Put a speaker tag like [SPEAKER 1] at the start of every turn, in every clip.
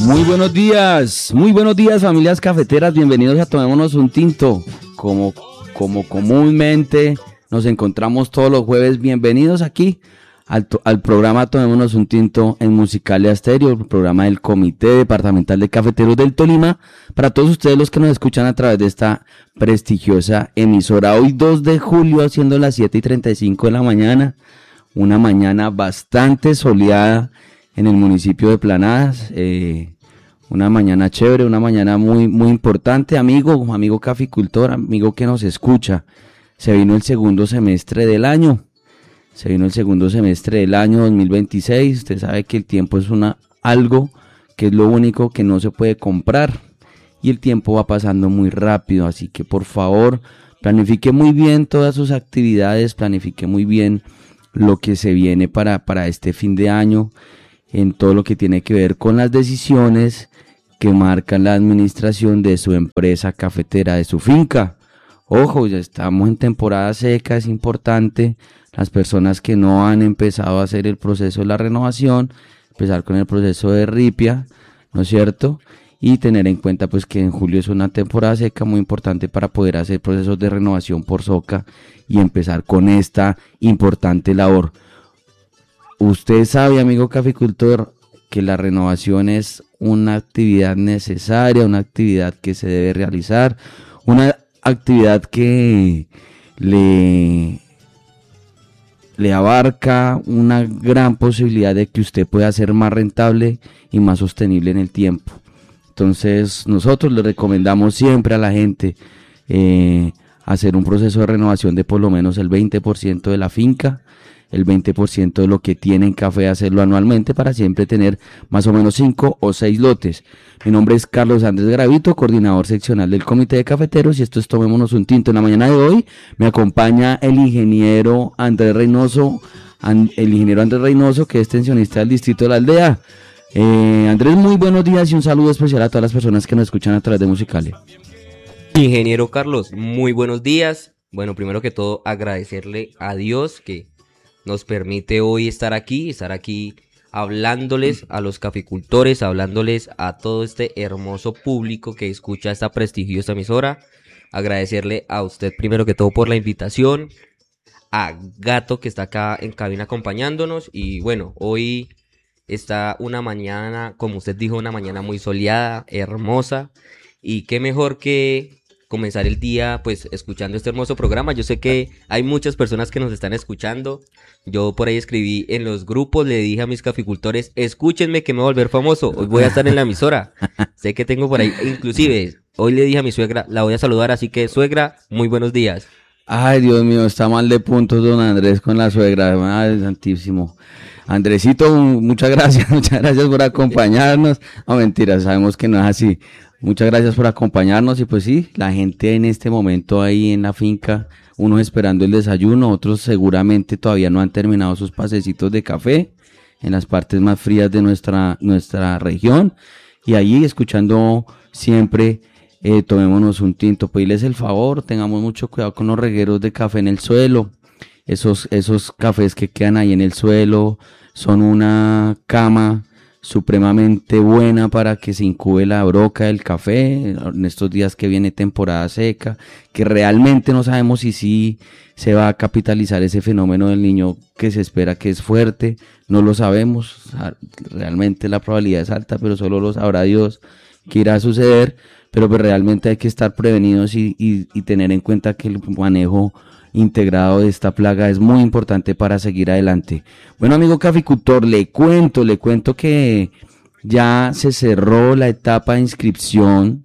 [SPEAKER 1] Muy buenos días familias cafeteras, bienvenidos a Tomémonos un Tinto. Como comúnmente nos encontramos todos los jueves, bienvenidos aquí al programa Tomémonos un Tinto en Musicalia Stereo, el programa del Comité Departamental de Cafeteros del Tolima, para todos ustedes los que nos escuchan a través de esta prestigiosa emisora. Hoy 2 de julio, siendo las 7:35 de la mañana, una mañana bastante soleada en el municipio de Planadas, una mañana chévere, una mañana muy importante. Amigo caficultor, amigo que nos escucha, se vino el segundo semestre del año 2026, usted sabe que el tiempo es algo que es lo único que no se puede comprar y el tiempo va pasando muy rápido, así que por favor planifique muy bien todas sus actividades, planifique muy bien lo que se viene para este fin de año, en todo lo que tiene que ver con las decisiones que marcan la administración de su empresa cafetera, de su finca. Ojo, ya estamos en temporada seca, es importante las personas que no han empezado a hacer el proceso de la renovación, empezar con el proceso de ripia, ¿no es cierto? Y tener en cuenta pues que en julio es una temporada seca muy importante para poder hacer procesos de renovación por soca y empezar con esta importante labor. Usted sabe, amigo caficultor, que la renovación es una actividad necesaria, una actividad que se debe realizar, una actividad que le abarca una gran posibilidad de que usted pueda ser más rentable y más sostenible en el tiempo. Entonces nosotros le recomendamos siempre a la gente hacer un proceso de renovación de por lo menos el 20% de la finca, el 20% de lo que tiene en café, hacerlo anualmente para siempre tener más o menos 5 o 6 lotes. Mi nombre es Carlos Andrés Gravito, coordinador seccional del Comité de Cafeteros, y esto es Tomémonos un Tinto. En la mañana de hoy me acompaña el ingeniero Andrés Reynoso, que es tensionista del distrito de la Aldea. Andrés, muy buenos días y un saludo especial a todas las personas que nos escuchan a través de Musicalia.
[SPEAKER 2] Ingeniero Carlos, muy buenos días. Bueno, primero que todo agradecerle a Dios que nos permite hoy estar aquí hablándoles a los caficultores, hablándoles a todo este hermoso público que escucha esta prestigiosa emisora. Agradecerle a usted primero que todo por la invitación, a Gato que está acá en cabina acompañándonos, y bueno, hoy está una mañana, como usted dijo, una mañana muy soleada, hermosa, y qué mejor que comenzar el día pues escuchando este hermoso programa. Yo sé que hay muchas personas que nos están escuchando. Yo por ahí escribí en los grupos, le dije a mis caficultores, escúchenme que me voy a volver famoso, hoy voy a estar en la emisora. Sé que tengo por ahí, inclusive hoy le dije a mi suegra, la voy a saludar, así que suegra, muy buenos días.
[SPEAKER 1] Ay, Dios mío, está mal de puntos don Andrés con la suegra. Ay, santísimo. Andresito, muchas gracias por acompañarnos. No, mentira, sabemos que no es así. Muchas gracias por acompañarnos, y pues sí, la gente en este momento ahí en la finca, unos esperando el desayuno, otros seguramente todavía no han terminado sus pasecitos de café en las partes más frías de nuestra región, y ahí escuchando siempre Tomémonos un Tinto. Pedirles el favor, tengamos mucho cuidado con los regueros de café en el suelo. Esos cafés que quedan ahí en el suelo son una cama supremamente buena para que se incube la broca del café en estos días que viene temporada seca, que realmente no sabemos si sí se va a capitalizar ese fenómeno del Niño que se espera que es fuerte, no lo sabemos, realmente la probabilidad es alta, pero solo lo sabrá Dios qué irá a suceder, pero pues realmente hay que estar prevenidos y tener en cuenta que el manejo integrado de esta plaga es muy importante para seguir adelante. Bueno, amigo caficultor, le cuento que ya se cerró la etapa de inscripción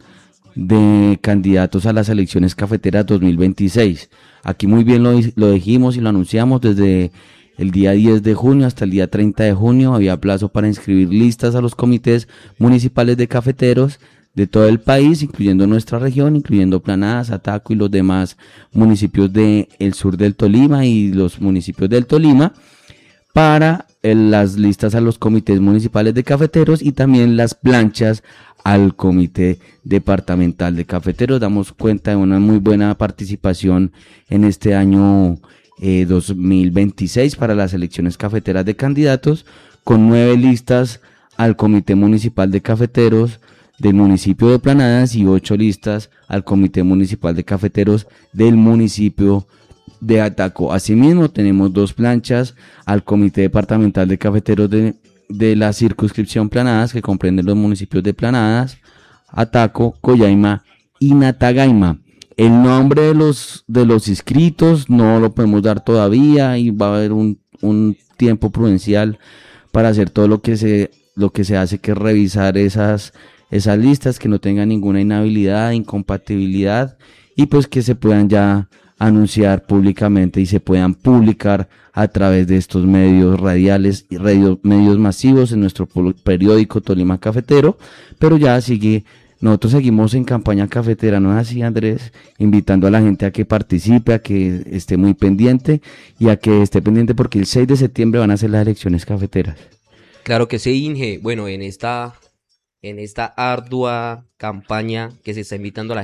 [SPEAKER 1] de candidatos a las elecciones cafeteras 2026. Aquí muy bien lo dijimos y lo anunciamos desde el día 10 de junio hasta el día 30 de junio. Había plazo para inscribir listas a los comités municipales de cafeteros de todo el país, incluyendo nuestra región, incluyendo Planadas, Ataco y los demás municipios del sur del Tolima y los municipios del Tolima, para las listas a los comités municipales de cafeteros y también las planchas al comité departamental de cafeteros. Damos cuenta de una muy buena participación en este año 2026 para las elecciones cafeteras de candidatos, con 9 listas al Comité Municipal de Cafeteros del municipio de Planadas y 8 listas al Comité Municipal de Cafeteros del municipio de Ataco. Asimismo, tenemos 2 planchas al Comité Departamental de Cafeteros de la circunscripción Planadas, que comprende los municipios de Planadas, Ataco, Coyaima y Natagaima. El nombre de los inscritos no lo podemos dar todavía y va a haber un tiempo prudencial para hacer todo lo que se hace, que es revisar esas listas, que no tengan ninguna inhabilidad, incompatibilidad, y pues que se puedan ya anunciar públicamente y se puedan publicar a través de estos medios radiales y medios masivos en nuestro periódico Tolima Cafetero. Pero ya nosotros seguimos en campaña cafetera, ¿no es así, Andrés? Invitando a la gente a que participe, a que esté muy pendiente y a que esté pendiente porque el 6 de septiembre van a ser las elecciones cafeteras.
[SPEAKER 2] Claro que sí, Inge. Bueno, en esta ardua campaña que se está invitando a la